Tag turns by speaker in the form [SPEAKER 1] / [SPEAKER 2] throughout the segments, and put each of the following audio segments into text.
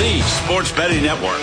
[SPEAKER 1] the Sports Betting Network.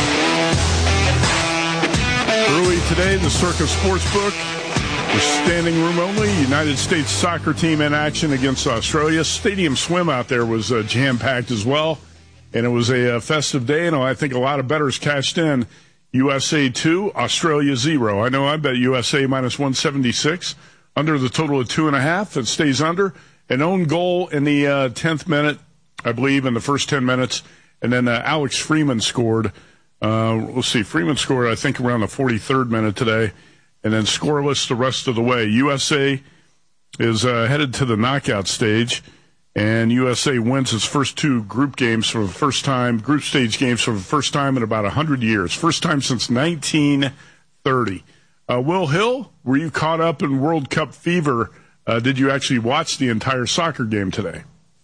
[SPEAKER 2] Early today, the Circa Sportsbook was standing room only. United States soccer team in action against Australia. Stadium swim out there was jam-packed as well. And it was a festive day, and I think a lot of bettors cashed in. USA 2, Australia 0. I know I bet USA minus 176. Under the total of 2.5. It stays under. An own goal in the 10th minute, I believe, in the first 10 minutes. And then Alex Freeman scored. Let's see, Freeman scored, I think, around the 43rd minute today. And then scoreless the rest of the way. USA is headed to the knockout stage. And USA wins its first two group games for the first time, group stage games for the first time in about 100 years. First time since 1930. Will Hill, were you caught up in World Cup fever? Did you actually watch the entire soccer game today?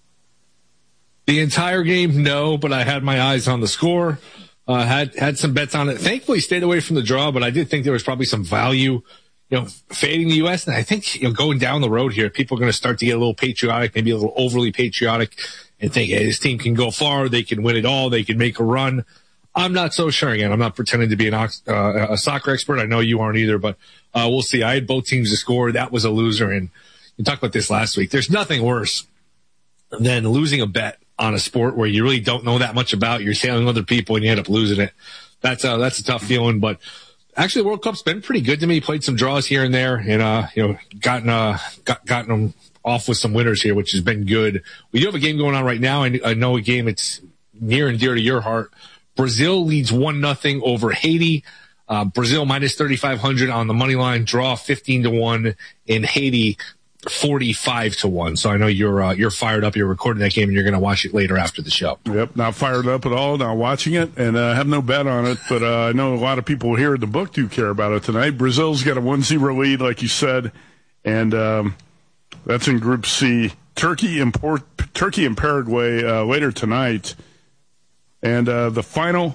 [SPEAKER 3] The entire game, no, but I had my eyes on the score. Had some bets on it. Thankfully, stayed away from the draw, but I did think there was probably some value, fading the U.S. And I think, going down the road here, people are going to start to get a little patriotic, maybe a little overly patriotic, and think, hey, this team can go far. They can win it all. They can make a run. I'm not so sure. Again, I'm not pretending to be a soccer expert. I know you aren't either, but we'll see. I had both teams to score. That was a loser. And we talked about this last week. There's nothing worse than losing a bet on a sport where you really don't know that much about. You're sailing other people and you end up losing it. That's a tough feeling, but actually the World Cup's been pretty good to me. Played some draws here and there and, gotten them off with some winners here, which has been good. We do have a game going on right now. I know a game it's near and dear to your heart. Brazil leads 1-0 over Haiti. Brazil minus 3,500 on the money line, draw 15-1 in Haiti. 45-1. So I know you're fired up. You're recording that game and you're going to watch it later after the show.
[SPEAKER 2] Yep, not fired up at all. Not watching it, and have no bet on it. But I know a lot of people here at the book do care about it tonight. Brazil's got a 1-0 lead, like you said, and that's in Group C. Turkey and Paraguay later tonight, and the final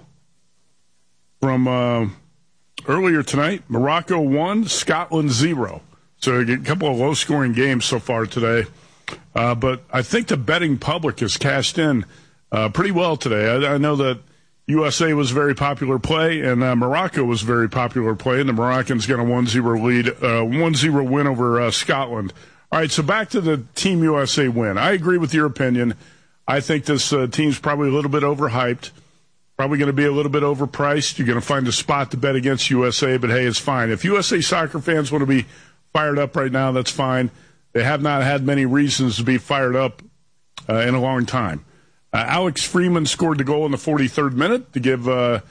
[SPEAKER 2] from earlier tonight: Morocco 1, Scotland 0. So a couple of low-scoring games so far today. But I think the betting public has cashed in pretty well today. I know that USA was a very popular play, and Morocco was a very popular play, and the Moroccans got a 1-0 lead, 1-0 win over Scotland. All right, so back to the Team USA win. I agree with your opinion. I think this team's probably a little bit overhyped, probably going to be a little bit overpriced. You're going to find a spot to bet against USA, but, hey, it's fine. If USA soccer fans want to be fired up right now, that's fine. They have not had many reasons to be fired up in a long time. Alex Freeman scored the goal in the 43rd minute to give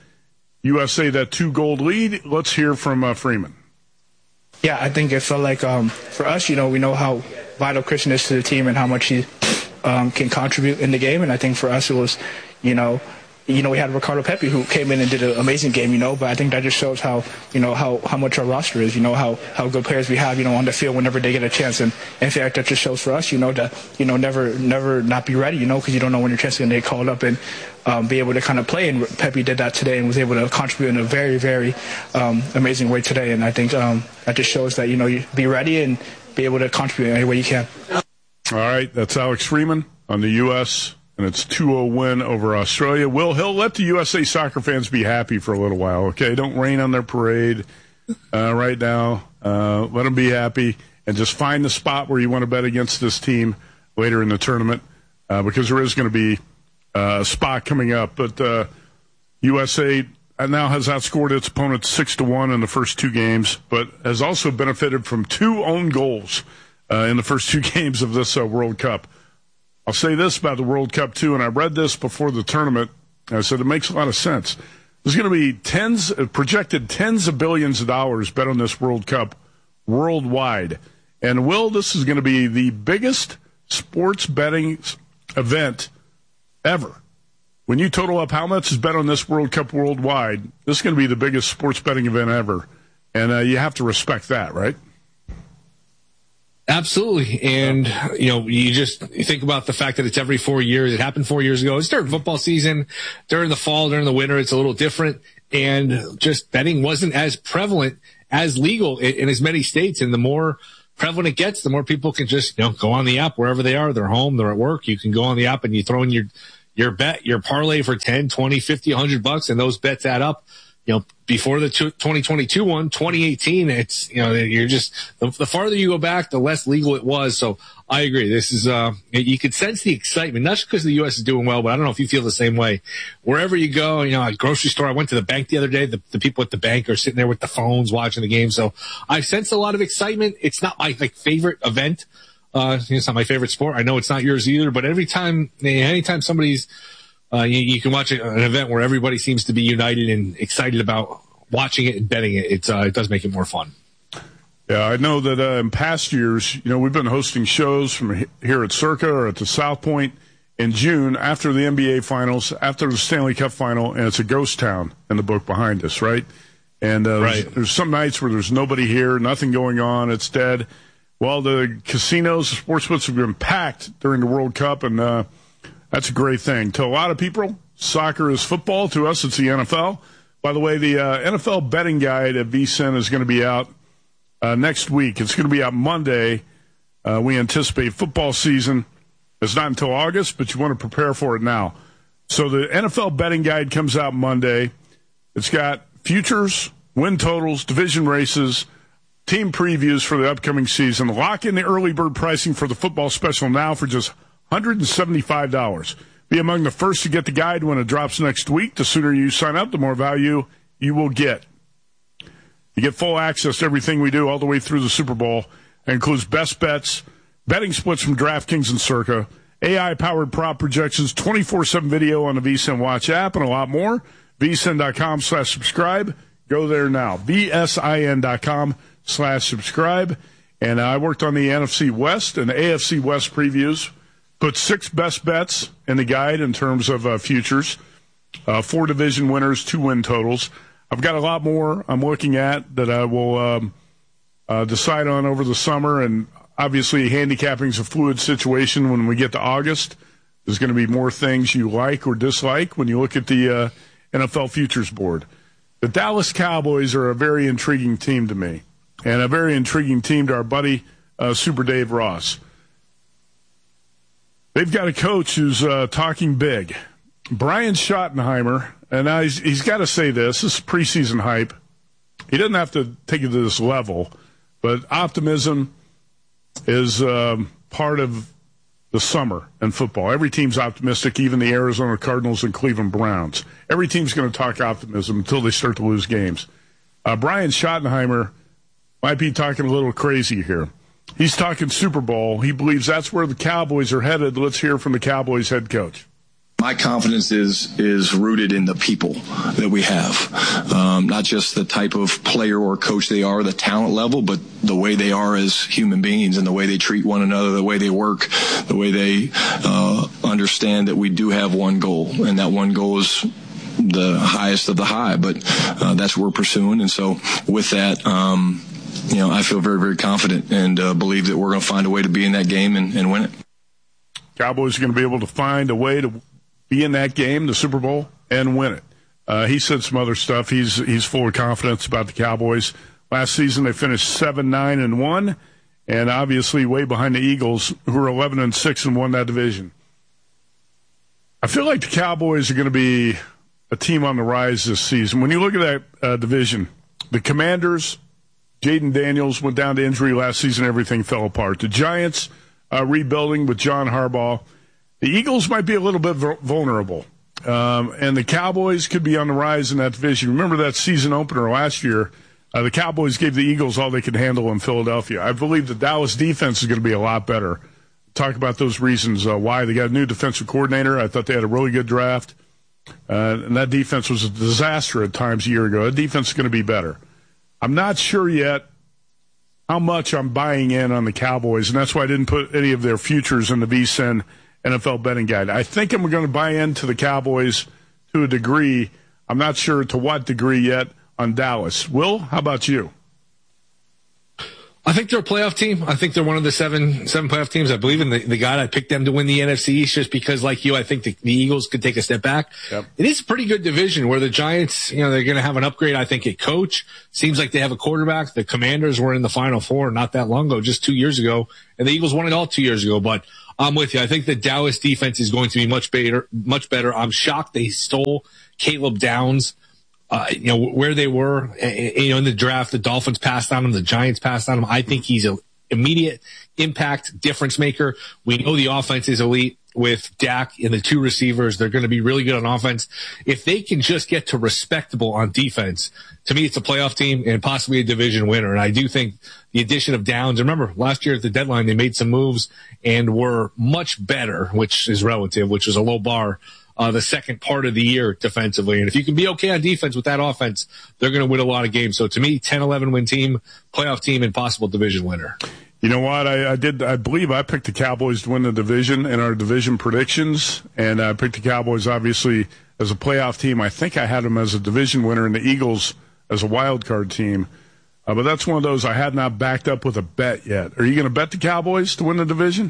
[SPEAKER 2] USA that 2-goal lead. Let's hear from Freeman.
[SPEAKER 4] Yeah, I think it felt like for us, we know how vital Christian is to the team and how much he can contribute in the game. And I think for us it was, we had Ricardo Pepi who came in and did an amazing game, but I think that just shows how much our roster is, how good players we have, on the field whenever they get a chance. And in fact, that just shows for us, to, never not be ready, because you don't know when your chance is going to get called up and be able to kind of play. And Pepi did that today and was able to contribute in a very, very amazing way today. And I think that just shows that, you be ready and be able to contribute in any way you can.
[SPEAKER 2] All right, that's Alex Freeman on the U.S., and it's 2-0 win over Australia. Will Hill, let the USA soccer fans be happy for a little while, okay? Don't rain on their parade right now. Let them be happy and just find the spot where you want to bet against this team later in the tournament because there is going to be a spot coming up. But USA now has outscored its opponents 6-1 in the first two games, but has also benefited from 2 own goals in the first 2 games of this World Cup. I'll say this about the World Cup, too, and I read this before the tournament. I said it makes a lot of sense. There's going to be projected tens of billions of dollars bet on this World Cup worldwide. And, Will, this is going to be the biggest sports betting event ever. When you total up how much is bet on this World Cup worldwide, this is going to be the biggest sports betting event ever. And you have to respect that, right?
[SPEAKER 3] Absolutely. And, you think about the fact that it's every 4 years. It happened 4 years ago. It's during football season, during the fall, during the winter. It's a little different. And just betting wasn't as prevalent as legal in as many states. And the more prevalent it gets, the more people can just, go on the app wherever they are. They're home, they're at work. You can go on the app and you throw in your your parlay for 10, 20, 50, $100, and those bets add up. Before the 2022 one, 2018, it's, you're just, the farther you go back, the less legal it was. So I agree. This is, you could sense the excitement, not just because the U.S. is doing well, but I don't know if you feel the same way. Wherever you go, at grocery store, I went to the bank the other day. The people at the bank are sitting there with the phones watching the game. So I sense a lot of excitement. It's not my favorite event. It's not my favorite sport. I know it's not yours either, but anytime somebody's, you can watch an event where everybody seems to be united and excited about watching it and betting it. It does make it more fun.
[SPEAKER 2] Yeah, I know that in past years, we've been hosting shows from here at Circa or at the South Point in June after the NBA Finals, after the Stanley Cup Final, and it's a ghost town in the book behind us, right? And
[SPEAKER 3] right.
[SPEAKER 2] There's some nights where there's nobody here, nothing going on, it's dead. Well, the casinos, the sportsbooks have been packed during the World Cup, and that's a great thing. To a lot of people, soccer is football. To us, it's the NFL. By the way, the NFL betting guide at VSiN is going to be out next week. It's going to be out Monday. We anticipate football season is not until August, but you want to prepare for it now. So the NFL betting guide comes out Monday. It's got futures, win totals, division races, team previews for the upcoming season. Lock in the early bird pricing for the football special now for just $175. Be among the first to get the guide when it drops next week. The sooner you sign up, the more value you will get. You get full access to everything we do all the way through the Super Bowl. It includes best bets, betting splits from DraftKings and Circa, AI-powered prop projections, 24/7 video on the VSiN Watch app, and a lot more. VSiN.com/subscribe. Go there now. VSIN.com/subscribe. And I worked on the NFC West and AFC West previews. Put 6 best bets in the guide in terms of futures, 4 division winners, 2 win totals. I've got a lot more I'm looking at that I will decide on over the summer. And obviously, handicapping is a fluid situation when we get to August. There's going to be more things you like or dislike when you look at the NFL futures board. The Dallas Cowboys are a very intriguing team to me, and a very intriguing team to our buddy Super Dave Ross. They've got a coach who's talking big. Brian Schottenheimer, and he's got to say this is preseason hype. He doesn't have to take it to this level, but optimism is part of the summer in football. Every team's optimistic, even the Arizona Cardinals and Cleveland Browns. Every team's going to talk optimism until they start to lose games. Brian Schottenheimer might be talking a little crazy here. He's talking Super Bowl. He believes that's where the Cowboys are headed. Let's hear from the Cowboys head coach.
[SPEAKER 1] My confidence is rooted in the people that we have, not just the type of player or coach they are, the talent level, but the way they are as human beings and the way they treat one another, the way they work, the way they understand that we do have one goal, and that one goal is the highest of the high, but that's what we're pursuing. And so with that, I feel very, very confident and believe that we're going to find a way to be in that game and win it.
[SPEAKER 2] Cowboys are going to be able to find a way to be in that game, the Super Bowl, and win it. He said some other stuff. He's full of confidence about the Cowboys. Last season they finished 7-9-1, and obviously way behind the Eagles, who are 11-6 and won that division. I feel like the Cowboys are going to be a team on the rise this season. When you look at that division, the Commanders, Jaden Daniels went down to injury last season. Everything fell apart. The Giants rebuilding with John Harbaugh. The Eagles might be a little bit vulnerable. And the Cowboys could be on the rise in that division. Remember that season opener last year? The Cowboys gave the Eagles all they could handle in Philadelphia. I believe the Dallas defense is going to be a lot better. Talk about those reasons why. They got a new defensive coordinator. I thought they had a really good draft. And that defense was a disaster at times a year ago. That defense is going to be better. I'm not sure yet how much I'm buying in on the Cowboys, and that's why I didn't put any of their futures in the VSiN NFL betting guide. I think I'm going to buy into the Cowboys to a degree. I'm not sure to what degree yet on Dallas. Will, how about you?
[SPEAKER 3] I think they're a playoff team. I think they're one of the seven playoff teams. I believe in the guy. I picked them to win the NFC East just because, like you, I think the Eagles could take a step back.
[SPEAKER 2] Yep.
[SPEAKER 3] It is a pretty good division where the Giants, they're going to have an upgrade, I think, at coach. Seems like they have a quarterback. The Commanders were in the Final Four not that long ago, just 2 years ago, and the Eagles won it all 2 years ago. But I'm with you. I think the Dallas defense is going to be much better. I'm shocked they stole Caleb Downs. Where they were, in the draft, the Dolphins passed on him, the Giants passed on him. I think he's an immediate impact difference maker. We know the offense is elite with Dak and the two receivers. They're going to be really good on offense. If they can just get to respectable on defense, to me, it's a playoff team and possibly a division winner. And I do think the addition of Downs, remember last year at the deadline, they made some moves and were much better, which is relative, which is a low bar. The second part of the year defensively. And if you can be okay on defense with that offense, they're going to win a lot of games. So to me, 10-11 win team, playoff team, and possible division winner.
[SPEAKER 2] You know what? I believe I picked the Cowboys to win the division in our division predictions. And I picked the Cowboys, obviously, as a playoff team. I think I had them as a division winner and the Eagles as a wild card team. But that's one of those I had not backed up with a bet yet. Are you going to bet the Cowboys to win the division?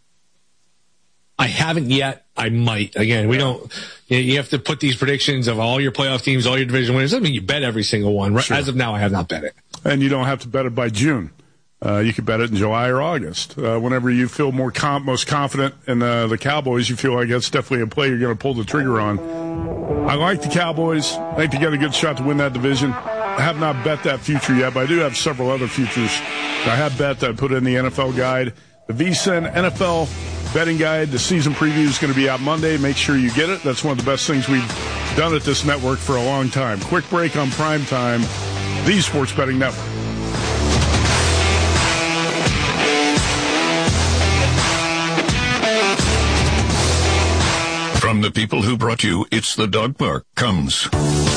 [SPEAKER 3] I haven't yet. I might. Again, you have to put these predictions of all your playoff teams, all your division winners. I mean, you bet every single one. Sure. As of now, I have not bet it.
[SPEAKER 2] And you don't have to bet it by June. You could bet it in July or August. Whenever you feel most confident in the Cowboys, you feel like that's definitely a play you're going to pull the trigger on. I like the Cowboys. I think they got a good shot to win that division. I have not bet that future yet, but I do have several other futures I have bet that I put in the NFL guide. The VSiN NFL betting guide, the season preview is going to be out Monday. Make sure you get it. That's one of the best things we've done at this network for a long time. Quick break on Prime Time, the Sports Betting Network.
[SPEAKER 5] From the people who brought you It's the Dog Park comes